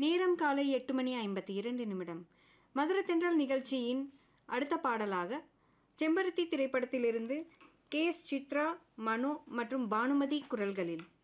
நேரம் காலை 8:52. மதுரத்தென்றல் நிகழ்ச்சியின் அடுத்த பாடலாக செம்பருத்தி திரைப்படத்திலிருந்து KS சித்ரா, மனோ மற்றும் பானுமதி குரல்களில்